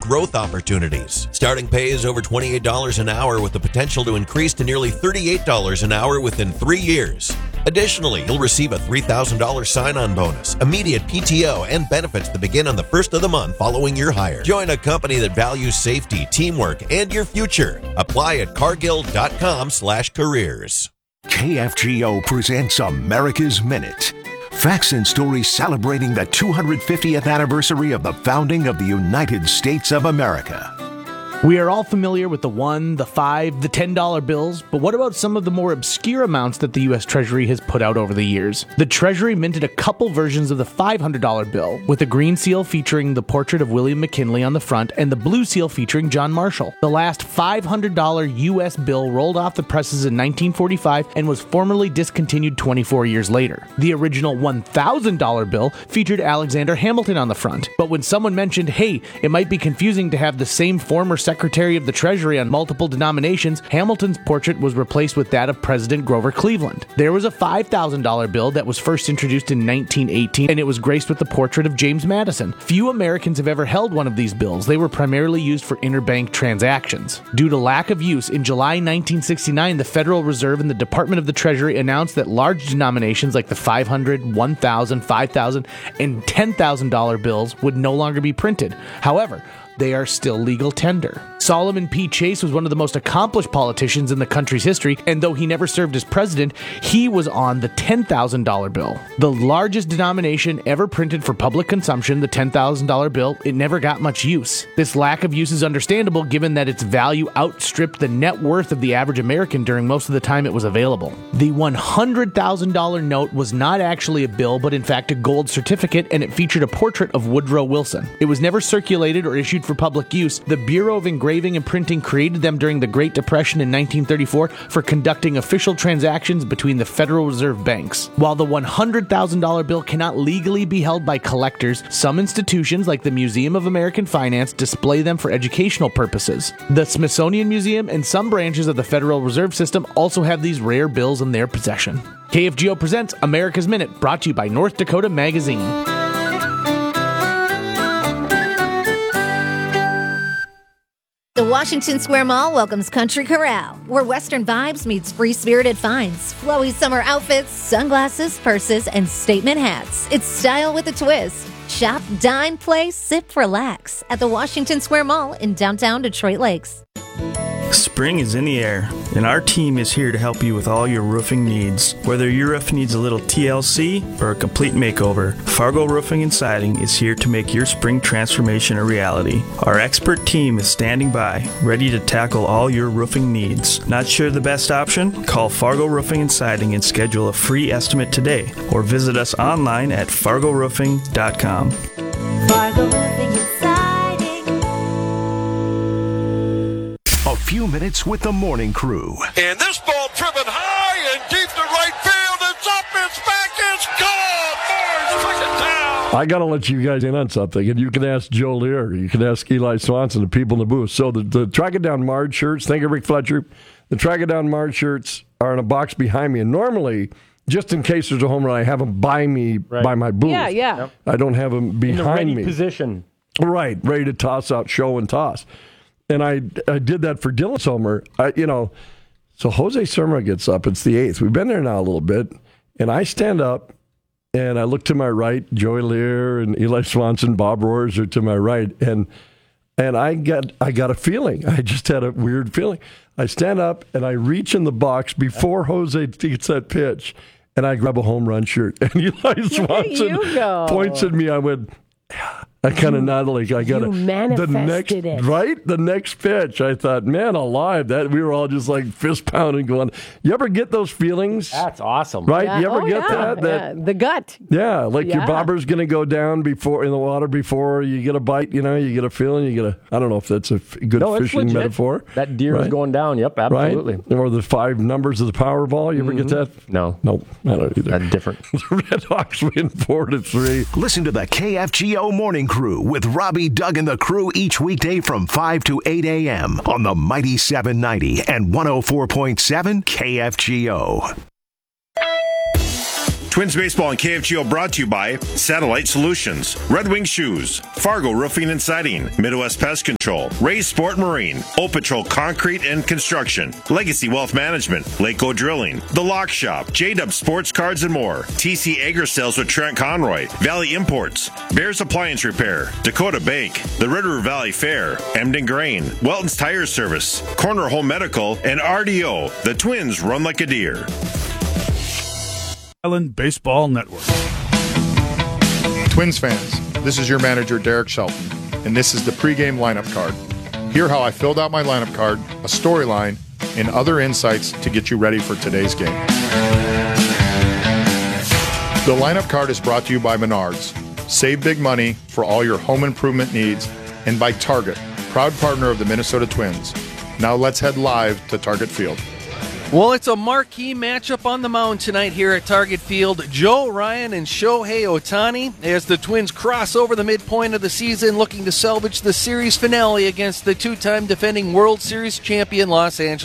growth opportunities. Starting pay is over $28 an hour with the potential to increase to nearly $38 an hour within 3 years. Additionally, you'll receive a $3,000 sign-on bonus, immediate PTO, and benefits that begin on the first of the month following your hire. Join a company that values safety, teamwork, and your future. Apply at cargill.com/careers. KFGO presents America's Minute. Facts and stories celebrating the 250th anniversary of the founding of the United States of America. We are all familiar with the $1, the $5, the $10 bills, but what about some of the more obscure amounts that the U.S. Treasury has put out over the years? The Treasury minted a couple versions of the $500 bill, with a green seal featuring the portrait of William McKinley on the front and the blue seal featuring John Marshall. The last $500 U.S. bill rolled off the presses in 1945 and was formally discontinued 24 years later. The original $1,000 bill featured Alexander Hamilton on the front, but when someone mentioned, hey, it might be confusing to have the same former Secretary of the Treasury on multiple denominations, Hamilton's portrait was replaced with that of President Grover Cleveland. There was a $5,000 bill that was first introduced in 1918, and it was graced with the portrait of James Madison. Few Americans have ever held one of these bills. They were primarily used for interbank transactions. Due to lack of use, in July 1969, the Federal Reserve and the Department of the Treasury announced that large denominations like the $500, $1,000, $5,000, and $10,000 bills would no longer be printed. However, they are still legal tender. Solomon P. Chase was one of the most accomplished politicians in the country's history, and though he never served as president, he was on the $10,000 bill. The largest denomination ever printed for public consumption, the $10,000 bill, it never got much use. This lack of use is understandable given that its value outstripped the net worth of the average American during most of the time it was available. The $100,000 note was not actually a bill, but in fact a gold certificate, and it featured a portrait of Woodrow Wilson. It was never circulated or issued for public use. The Bureau of Engraving and Printing created them during the Great Depression in 1934 for conducting official transactions between the Federal Reserve banks. While the $100,000 bill cannot legally be held by collectors, some institutions like the Museum of American Finance display them for educational purposes. The Smithsonian Museum and some branches of the Federal Reserve System also have these rare bills in their possession. KFGO presents America's Minute, brought to you by North Dakota Magazine. The Washington Square Mall welcomes Country Corral, where Western vibes meets free-spirited finds, flowy summer outfits, sunglasses, purses, and statement hats. It's style with a twist. Shop, dine, play, sip, relax at the Washington Square Mall in downtown Detroit Lakes. Spring is in the air, and our team is here to help you with all your roofing needs. Whether your roof needs a little TLC or a complete makeover, Fargo Roofing and Siding is here to make your spring transformation a reality. Our expert team is standing by, ready to tackle all your roofing needs. Not sure the best option? Call Fargo Roofing and Siding and schedule a free estimate today, or visit us online at fargoroofing.com. Fargo Roofing and Siding. A few minutes with the morning crew. And this ball driven high and deep to right field. It's up, it's back, it's gone. Moore's took it down. I got to let you guys in on something, and you can ask Joe Lear, you can ask Eli Swanson, the people in the booth. So the Track It Down Marge shirts, thank you, Rick Fletcher. The Track It Down Marge shirts are in a box behind me, and normally, just in case there's a home run, I have them by me, by my booth. Yeah. Yep. I don't have them behind in the ready me. Position. Right, ready to toss out, show and toss. And I did that for Dylan Somer. So Jose Surma gets up. It's the 8th. We've been there now a little bit. And I stand up, and I look to my right. Joey Lear and Eli Swanson, Bob Roars are to my right. And I got a feeling. I just had a weird feeling. I stand up, and I reach in the box before Jose gets that pitch, and I grab a home run shirt. And Eli Swanson points at me. I went... I kind of nodded like I got it. Right? The next pitch, I thought, man alive, that we were all just like fist pounding going, you ever get those feelings? That's awesome. Right? Yeah. You ever get that? The gut. Yeah, like your bobber's going to go down before in the water before you get a bite, you get a feeling, I don't know if that's a good fishing metaphor. That deer is going down, yep, absolutely. Right? Or the 5 numbers of the Powerball, you ever get that? No. Nope, I don't either. That's different. The Red Hawks win 4-3. Listen to the KFGO Morning Crew with Robbie, Doug, and the crew each weekday from 5 to 8 a.m. on the Mighty 790 and 104.7 KFGO. Twins Baseball and KFGO brought to you by Satellite Solutions, Red Wing Shoes, Fargo Roofing and Siding, Midwest Pest Control, Ray's Sport Marine, O Patrol Concrete and Construction, Legacy Wealth Management, Lakeco Drilling, The Lock Shop, J-Dub Sports Cards and more, TC Agri Sales with Trent Conroy, Valley Imports, Bears Appliance Repair, Dakota Bank, the River Valley Fair, Emden Grain, Welton's Tire Service, Corner Home Medical, and RDO. The Twins run like a deer. Island Baseball Network. Twins fans, this is your manager, Derek Shelton, and this is the pregame lineup card. Hear how I filled out my lineup card, a storyline, and other insights to get you ready for today's game. The lineup card is brought to you by Menards. Save big money for all your home improvement needs, and by Target, proud partner of the Minnesota Twins. Now let's head live to Target Field. Well, it's a marquee matchup on the mound tonight here at Target Field. Joe Ryan and Shohei Ohtani as the Twins cross over the midpoint of the season looking to salvage the series finale against the two-time defending World Series champion Los Angeles